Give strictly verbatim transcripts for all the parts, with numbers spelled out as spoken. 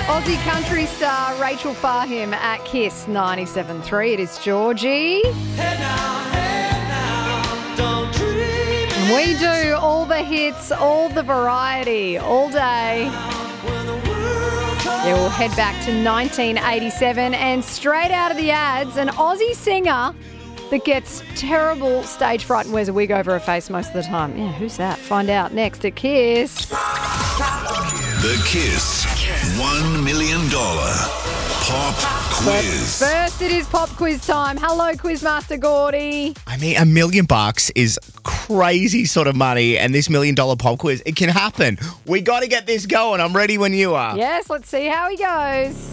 Aussie country star Rachel Fahim at Kiss ninety-seven point three. It is Georgie. Hey now, hey now, don't dream And we do all the hits, all the variety, all day. when the world comes. Yeah, we'll head back to nineteen eighty-seven and straight out of the ads, an Aussie singer that gets terrible stage fright and wears a wig over her face most of the time. Yeah, who's that? Find out next at Kiss. The Kiss one million dollars Pop Quiz. First, it is pop quiz time. Hello, Quizmaster Gordy. I mean, a million bucks is crazy sort of money, and this million dollar pop quiz, it can happen. We got to get this going. I'm ready when you are. Yes, let's see how he goes.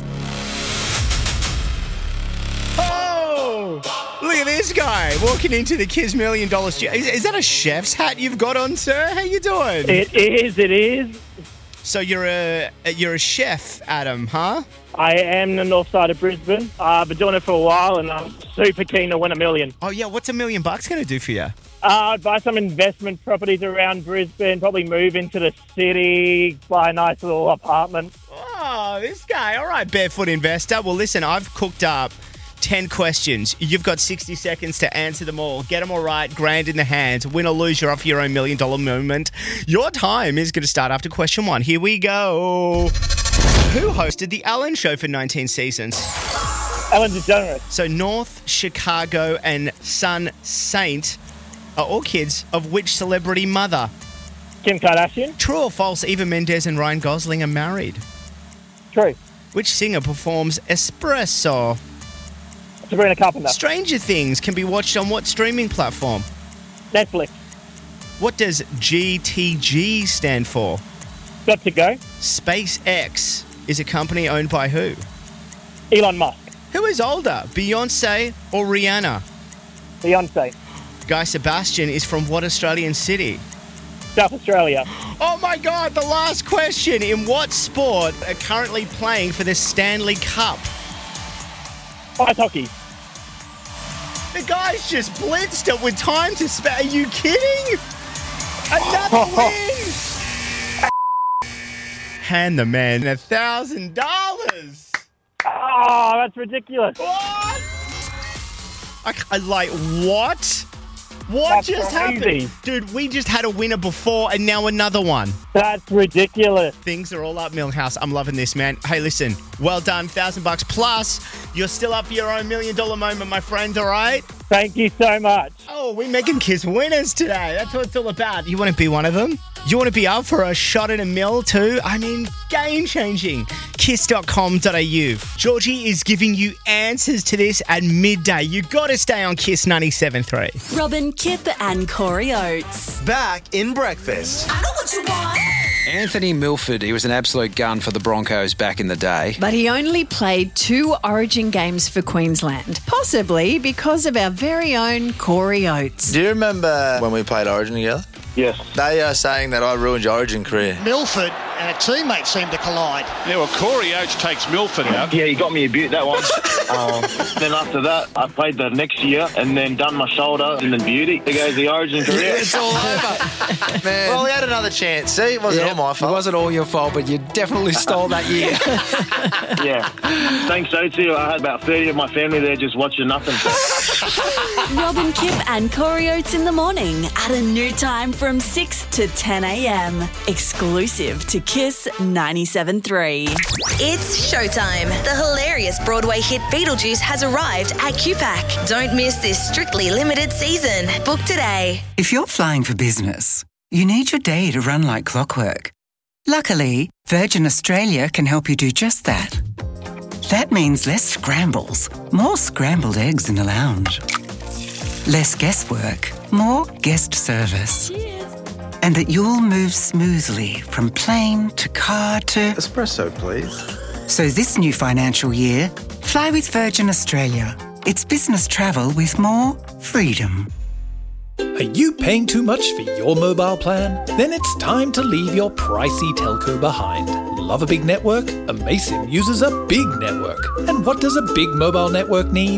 Oh, look at this guy walking into the Kiss million dollar studio. Is, is that a chef's hat you've got on, sir? How you doing? It is, it is. So you're a you're a chef, Adam, huh? I am in the north side of Brisbane. Uh, I've been doing it for a while and I'm super keen to win a million. Oh yeah, what's a million bucks going to do for you? Uh, I'd buy some investment properties around Brisbane, probably move into the city, buy a nice little apartment. Oh, this guy. All right, barefoot investor. Well, listen, I've cooked up ten questions. You've got sixty seconds to answer them all. Get them all right, grand in the hand. Win or lose, you're off your own million dollar moment. Your time is going to start after question one. Here we go. Who hosted The Ellen Show for nineteen seasons? Ellen DeGeneres. So North, Chicago, and Sun Saint are all kids of which celebrity mother? Kim Kardashian. True or false, Eva Mendes and Ryan Gosling are married? True. Which singer performs Espresso? Sabrina Carpenter. Stranger Things can be watched on what streaming platform? Netflix. What does G T G stand for? Got to go. SpaceX is a company owned by who? Elon Musk. Who is older, Beyonce or Rihanna? Beyonce. Guy Sebastian is from what Australian city? South Australia. Oh my God, the last question. In what sport are currently playing for the Stanley Cup? Ice hockey. The guy's just blitzed it with time to spare. Are you kidding? Another win! Hand the man a thousand dollars. Oh, that's ridiculous. What? I, I like what? What That's just crazy. happened? Dude, we just had a winner before and now another one. That's ridiculous. Things are all up, Millhouse. I'm loving this, man. Hey, listen, well done. Thousand bucks plus. You're still up for your own million dollar moment, my friend, all right? Thank you so much. Oh, we're making Kiss winners today. That's what it's all about. You want to be one of them? You want to be up for a shot at a mill too? I mean, game-changing. kiss dot com dot a u. Georgie is giving you answers to this at midday. You got to stay on Kiss ninety-seven point three. Robin, Kip and Corey Oates. Back in breakfast. I know what you want. Anthony Milford, he was an absolute gun for the Broncos back in the day. But he only played two Origin games for Queensland, possibly because of our very own Corey Oates. Do you remember when we played Origin together? Yes. They are saying that I ruined your Origin career. Milford and a teammate seem to collide. Yeah, well, Corey Oates takes Milford out. Yeah, he got me a bit, that one. um, then after that, I played the next year and then done my shoulder and then beauty. There goes the Origin career. It's all over. Man. Well, we had another chance. See, it wasn't Yeah, all my fault. It wasn't all your fault, but you definitely stole that year. Yeah. Thanks, Oatsy. I had about thirty of my family there just watching nothing. Robin, Kip and Corey Oates in the morning at a new time from six to ten a.m. Exclusive to Kiss ninety-seven point three. It's showtime. The hilarious Broadway hit Beetlejuice has arrived at Q PAC. Don't miss this strictly limited season. Book today. If you're flying for business, you need your day to run like clockwork. Luckily, Virgin Australia can help you do just that. That means less scrambles, more scrambled eggs in the lounge. Less guesswork, more guest service. Cheers. And that you'll move smoothly from plane to car to... Espresso, please. So this new financial year, fly with Virgin Australia. It's business travel with more freedom. Are you paying too much for your mobile plan? Then it's time to leave your pricey telco behind. Love a big network? Amaysim uses a big network. And what does a big mobile network need? A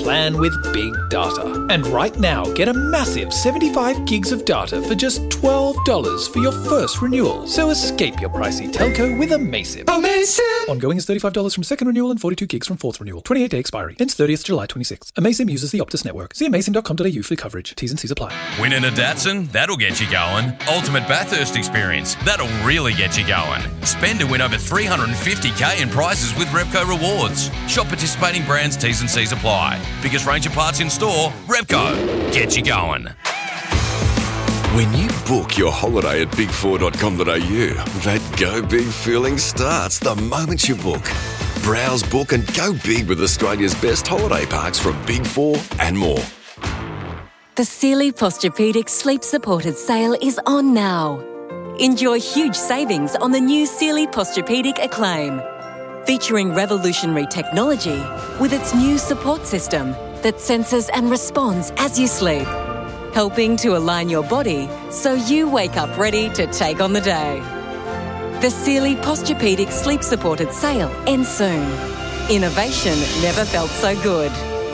plan with big data. And right now, get a massive seventy-five gigs of data for just twelve dollars for your first renewal. So escape your pricey telco with Amaysim. Amaysim! Ongoing is thirty-five dollars from second renewal and forty-two gigs from fourth renewal. twenty-eight day expiry. Ends thirtieth July twenty-sixth. Amaysim uses the Optus network. See amaysim dot com dot a u for coverage. T's and C's apply. Winning a Datsun? That'll get you going. Ultimate Bathurst experience? That'll really get you going. Spend and win over three hundred fifty thousand in prizes with Repco Rewards. Shop participating brands, T's and C's apply. Biggest range of parts in store, Repco. Get you going. When you book your holiday at big four dot com dot a u, that go big feeling starts the moment you book. Browse, book and go big with Australia's best holiday parks from Big Four and more. The Sealy Posturepedic Sleep Supported sale is on now. Enjoy huge savings on the new Sealy Posturepedic Acclaim, featuring revolutionary technology with its new support system that senses and responds as you sleep, helping to align your body so you wake up ready to take on the day. The Sealy Posturepedic Sleep Supported sale ends soon. Innovation never felt so good.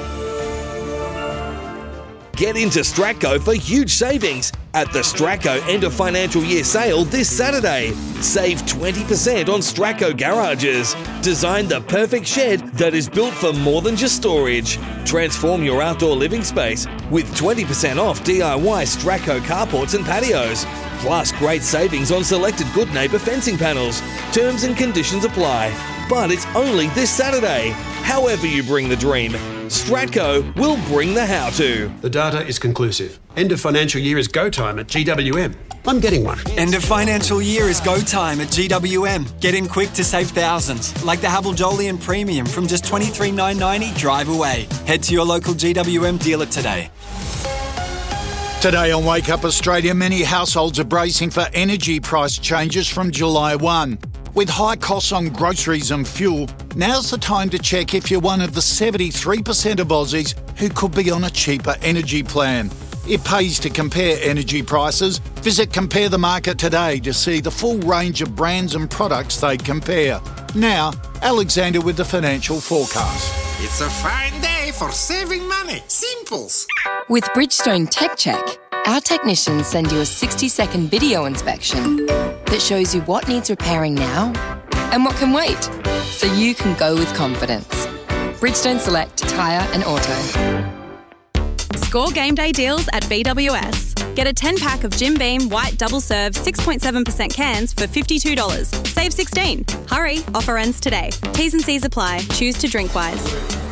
Get into Stratco for huge savings at the Stratco End of Financial Year sale this Saturday. Save twenty percent on Stratco garages. Design the perfect shed that is built for more than just storage. Transform your outdoor living space with twenty percent off D I Y Stratco carports and patios. Plus great savings on selected Good Neighbour fencing panels. Terms and conditions apply. But it's only this Saturday. However you bring the dream, Stratco will bring the how-to. The data is conclusive. End of financial year is go time at G W M. I'm getting one. End of financial year is go time at G W M. Get in quick to save thousands, like the Havel Jolyon Premium from just twenty-three thousand nine hundred ninety drive away. Head to your local G W M dealer today. Today on Wake Up Australia, many households are bracing for energy price changes from July first. With high costs on groceries and fuel, now's the time to check if you're one of the seventy-three percent of Aussies who could be on a cheaper energy plan. It pays to compare energy prices. Visit Compare the Market today to see the full range of brands and products they compare. Now, Alexander with the financial forecast. It's a fine day for saving money. Simples. With Bridgestone Tech Check, our technicians send you a sixty second video inspection that shows you what needs repairing now and what can wait, so you can go with confidence. Bridgestone Select Tyre and Auto. Score game day deals at B W S. Get a ten pack of Jim Beam White Double Serve six point seven percent cans for fifty-two dollars. Save sixteen. Hurry, offer ends today. T's and C's apply. Choose to drink wise.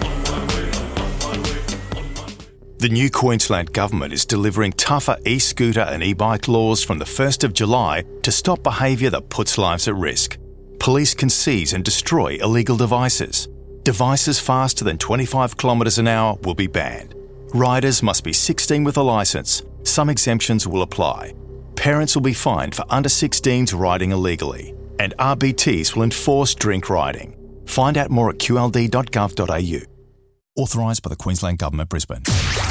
The new Queensland Government is delivering tougher e-scooter and e-bike laws from the first of July to stop behaviour that puts lives at risk. Police can seize and destroy illegal devices. Devices faster than twenty-five kilometres an hour will be banned. Riders must be sixteen with a licence. Some exemptions will apply. Parents will be fined for under sixteens riding illegally. And R B Ts will enforce drink riding. Find out more at q l d dot gov dot a u. Authorised by the Queensland Government, Brisbane.